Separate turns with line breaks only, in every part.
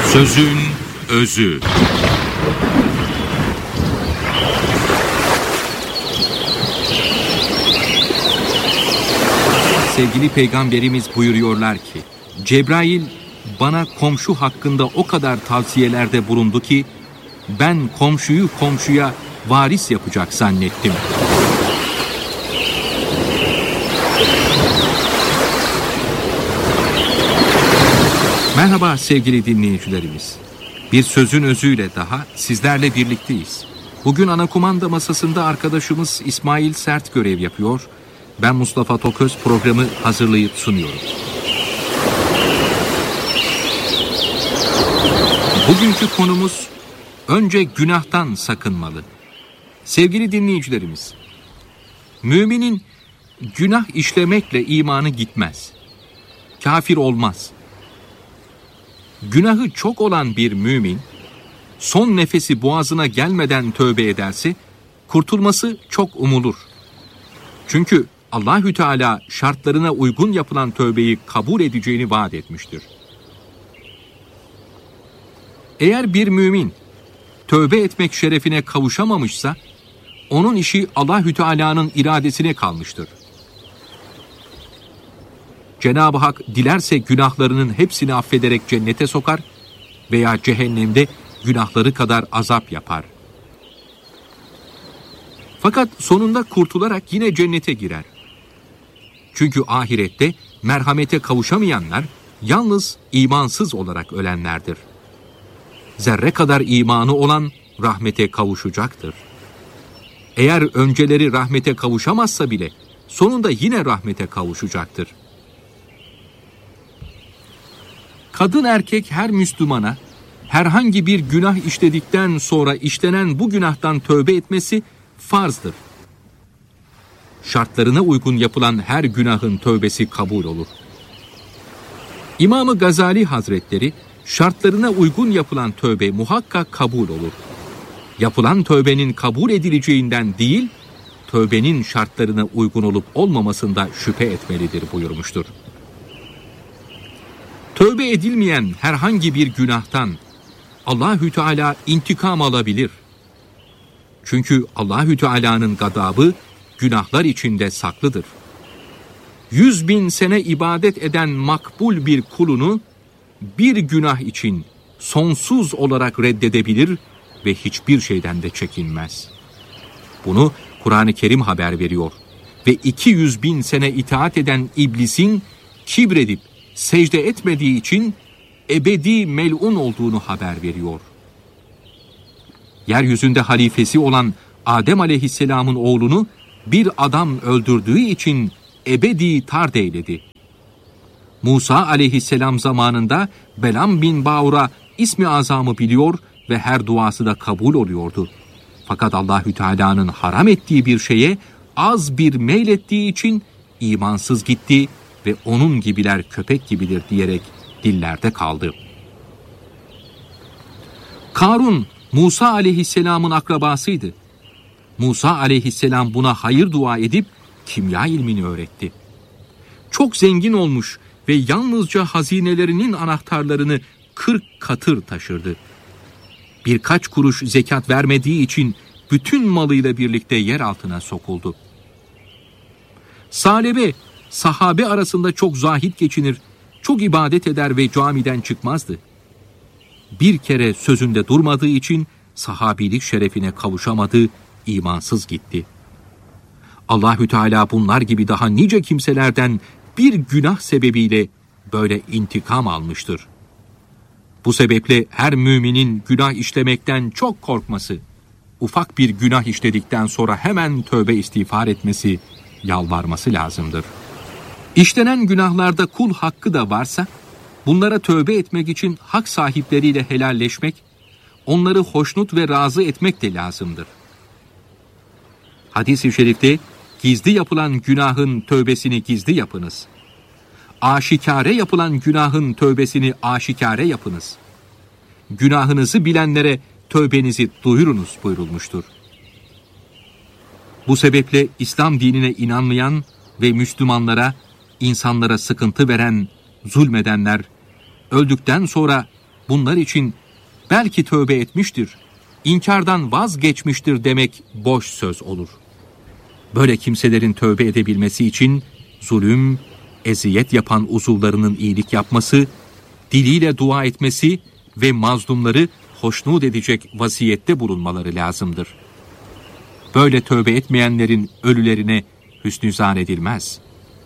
Sözün özü. Sevgili Peygamberimiz buyuruyorlar ki, Cebrail bana komşu hakkında o kadar tavsiyelerde bulundu ki, ben komşuyu komşuya varis yapacak zannettim. Merhaba sevgili dinleyicilerimiz. Bir sözün özüyle daha sizlerle birlikteyiz. Bugün ana kumanda masasında arkadaşımız İsmail Sert görev yapıyor. Ben Mustafa Toköz programı hazırlayıp sunuyorum. Bugünkü konumuz önce günahtan sakınmalı. Sevgili dinleyicilerimiz, müminin günah işlemekle imanı gitmez. Kafir olmaz. Günahı çok olan bir mümin, son nefesi boğazına gelmeden tövbe ederse, kurtulması çok umulur. Çünkü Allahü Teala şartlarına uygun yapılan tövbeyi kabul edeceğini vaat etmiştir. Eğer bir mümin tövbe etmek şerefine kavuşamamışsa, onun işi Allahü Teala'nın iradesine kalmıştır. Cenab-ı Hak dilerse günahlarının hepsini affederek cennete sokar veya cehennemde günahları kadar azap yapar. Fakat sonunda kurtularak yine cennete girer. Çünkü ahirette merhamete kavuşamayanlar yalnız imansız olarak ölenlerdir. Zerre kadar imanı olan rahmete kavuşacaktır. Eğer önceleri rahmete kavuşamazsa bile sonunda yine rahmete kavuşacaktır. Kadın erkek her Müslümana herhangi bir günah işledikten sonra işlenen bu günahtan tövbe etmesi farzdır. Şartlarına uygun yapılan her günahın tövbesi kabul olur. İmam-ı Gazali Hazretleri, şartlarına uygun yapılan tövbe muhakkak kabul olur. Yapılan tövbenin kabul edileceğinden değil, tövbenin şartlarına uygun olup olmamasında şüphe etmelidir buyurmuştur. Tövbe edilmeyen herhangi bir günahtan Allahü Teala intikam alabilir. Çünkü Allahü Teala'nın gadabı günahlar içinde saklıdır. 100.000 sene ibadet eden makbul bir kulunu bir günah için sonsuz olarak reddedebilir ve hiçbir şeyden de çekinmez. Bunu Kur'an-ı Kerim haber veriyor ve 200.000 sene itaat eden iblisin kibredip secde etmediği için ebedi melun olduğunu haber veriyor. Yeryüzünde halifesi olan Adem Aleyhisselam'ın oğlunu bir adam öldürdüğü için ebedi tard eyledi. Musa Aleyhisselam zamanında Belam bin Baur'a ismi azamı biliyor ve her duası da kabul oluyordu. Fakat Allahü Teala'nın haram ettiği bir şeye az bir meylettiği için imansız gitti ve onun gibiler köpek gibidir diyerek dillerde kaldı. Karun, Musa Aleyhisselam'ın akrabasıydı. Musa Aleyhisselam buna hayır dua edip kimya ilmini öğretti. Çok zengin olmuş ve yalnızca hazinelerinin anahtarlarını 40 katır taşırdı. Birkaç kuruş zekat vermediği için bütün malıyla birlikte yer altına sokuldu. Salebe, sahabe arasında çok zahit geçinir, çok ibadet eder ve camiden çıkmazdı. Bir kere sözünde durmadığı için sahabilik şerefine kavuşamadı, imansız gitti. Allahü Teala bunlar gibi daha nice kimselerden bir günah sebebiyle böyle intikam almıştır. Bu sebeple her müminin günah işlemekten çok korkması, ufak bir günah işledikten sonra hemen tövbe istiğfar etmesi, yalvarması lazımdır. İşlenen günahlarda kul hakkı da varsa, bunlara tövbe etmek için hak sahipleriyle helalleşmek, onları hoşnut ve razı etmek de lazımdır. Hadis-i şerifte, gizli yapılan günahın tövbesini gizli yapınız. Aşikare yapılan günahın tövbesini aşikare yapınız. Günahınızı bilenlere tövbenizi duyurunuz buyurulmuştur. Bu sebeple İslam dinine inanmayan ve Müslümanlara, insanlara sıkıntı veren, zulmedenler, öldükten sonra bunlar için belki tövbe etmiştir, inkardan vazgeçmiştir demek boş söz olur. Böyle kimselerin tövbe edebilmesi için zulüm, eziyet yapan uzuvlarının iyilik yapması, diliyle dua etmesi ve mazlumları hoşnut edecek vaziyette bulunmaları lazımdır. Böyle tövbe etmeyenlerin ölülerine hüsnü zan edilmez.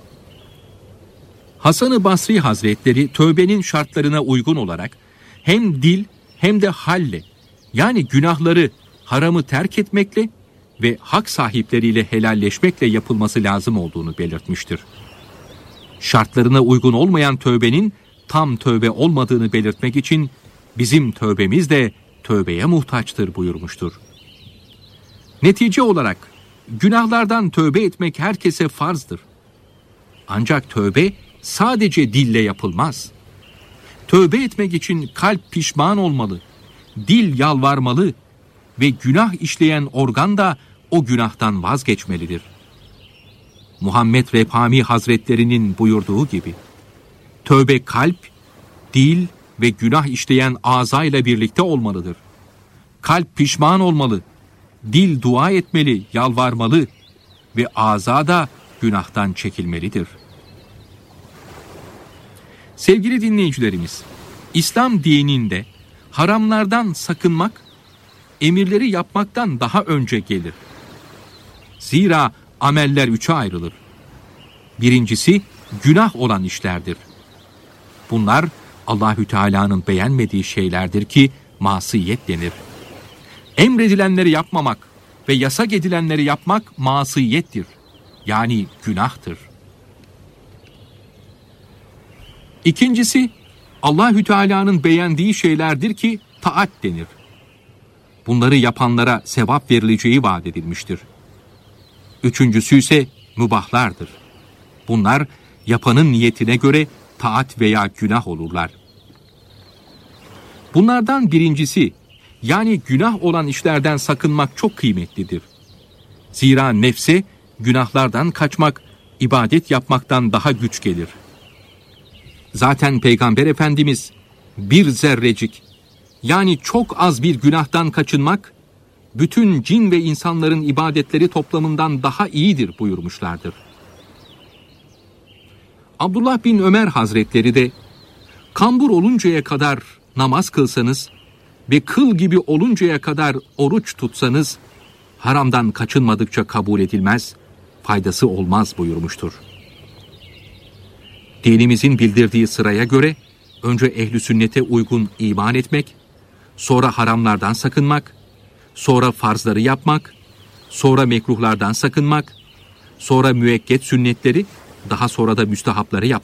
Hasan-ı Basri Hazretleri tövbenin şartlarına uygun olarak hem dil hem de halle, yani günahları, haramı terk etmekle ve hak sahipleriyle helalleşmekle yapılması lazım olduğunu belirtmiştir. Şartlarına uygun olmayan tövbenin tam tövbe olmadığını belirtmek için bizim tövbemiz de tövbeye muhtaçtır buyurmuştur. Netice olarak günahlardan tövbe etmek herkese farzdır. Ancak tövbe sadece dille yapılmaz. Tövbe etmek için kalp pişman olmalı, dil yalvarmalı ve günah işleyen organ da o günahtan vazgeçmelidir. Muhammed Rebhami Hazretlerinin buyurduğu gibi, tövbe kalp, dil ve günah işleyen ağzayla birlikte olmalıdır. Kalp pişman olmalı, dil dua etmeli, yalvarmalı ve ağza da günahtan çekilmelidir. Sevgili dinleyicilerimiz, İslam dininde haramlardan sakınmak, emirleri yapmaktan daha önce gelir. Zira ameller üçe ayrılır. Birincisi günah olan işlerdir. Bunlar Allahü Teala'nın beğenmediği şeylerdir ki masiyet denir. Emredilenleri yapmamak ve yasak edilenleri yapmak masiyettir. Yani günahtır. İkincisi Allahü Teala'nın beğendiği şeylerdir ki taat denir. Bunları yapanlara sevap verileceği vaat edilmiştir. Üçüncüsü ise mübahlardır. Bunlar yapanın niyetine göre taat veya günah olurlar. Bunlardan birincisi, yani günah olan işlerden sakınmak çok kıymetlidir. Zira nefse günahlardan kaçmak, ibadet yapmaktan daha güç gelir. Zaten Peygamber Efendimiz bir zerrecik, yani çok az bir günahtan kaçınmak, bütün cin ve insanların ibadetleri toplamından daha iyidir buyurmuşlardır. Abdullah bin Ömer Hazretleri de, kambur oluncaya kadar namaz kılsanız ve kıl gibi oluncaya kadar oruç tutsanız, haramdan kaçınmadıkça kabul edilmez, faydası olmaz buyurmuştur. Dinimizin bildirdiği sıraya göre, önce ehl-i sünnete uygun iman etmek, sonra haramlardan sakınmak, sonra farzları yapmak, sonra mekruhlardan sakınmak, sonra müekket sünnetleri, daha sonra da müstehapları yapmak